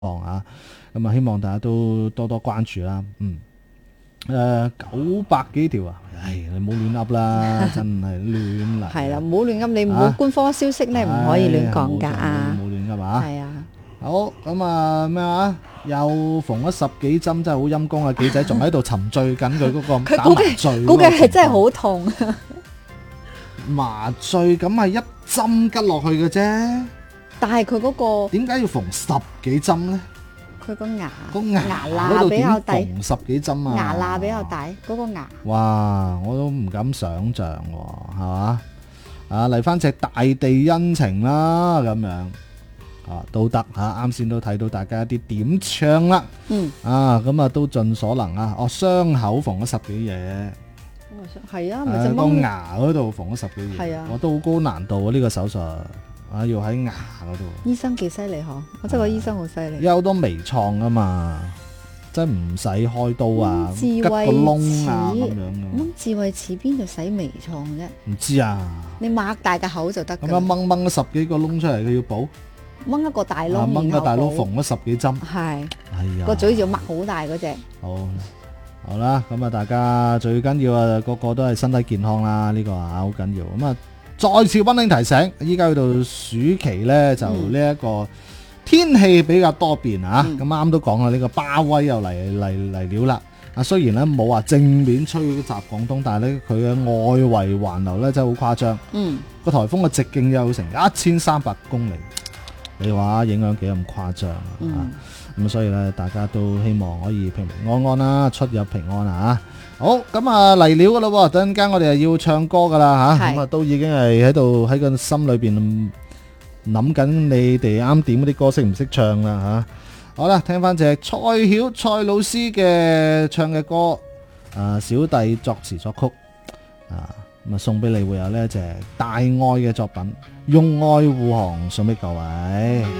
啊，咁啊希望大家都多多關注啦。900幾條啊，你唔好亂噏啦，真係亂嚟。 係啦，唔好亂噏，你冇官方消息咧，唔可以亂講噶啊。 冇亂噏啊。 係啊。 好，咁啊咩話？又縫咗10幾針，真係好陰功啊！記者仲喺度沉醉緊佢嗰個打麻醉， 估計係真係好痛。 麻醉咁係一針拮落去嘅啫， 但係佢嗰個點解要縫10幾針咧？ 佢個牙牙罅比較大， 縫10幾針啊！ 牙罅比較大，嗰個牙。 哇！我都唔敢想像喎，係嘛？嚟翻隻大地恩情啦，咁樣都得嚇。啱先都睇到大家一啲點唱啦，咁都盡所能啊！傷口縫咗10幾嘢。 係啊， 咪就個牙嗰度縫咗10幾嘢，我都好高難度啊！呢個手術要喺牙嗰度。 醫生幾犀利嗬！我真係個醫生好犀利。 有好多微創啊嘛，真係唔使開刀啊，吉個窿啊咁樣。 咁智慧齒邊度使微創啫？ 唔知啊。你擘大個口就得。咁樣掹10幾個窿出嚟，佢要補？掹一個大窿， 掹個大窿縫咗10幾針。 係。 係啊。個嘴就擘好大嗰隻。 好啦，咁啊，大家最緊要啊，個個都係身體健康啦，呢個好緊要。咁啊，再次溫馨提醒，依家去到暑期呢，就呢一個天氣比較多變啊。咁啱都講啦，呢個巴威又嚟了啦。雖然呢冇話正面吹襲廣東，但係呢，佢嘅外圍環流呢真係好誇張。個颱風嘅直徑有成1300公里，你話影響幾咁誇張啊？咁所以咧，大家都希望可以平平安安啦，出入平安啊！好，咁啊嚟料噶啦，等陣間我哋又要唱歌噶啦吓，咁啊都已經係喺度喺個心裏邊諗緊你哋啱點嗰啲歌識唔識唱啦吓。好啦，聽翻隻蔡老師嘅唱嘅歌，小弟作詞作曲，咁啊送俾你會有呢一隻大愛嘅作品，用愛護航送俾各位。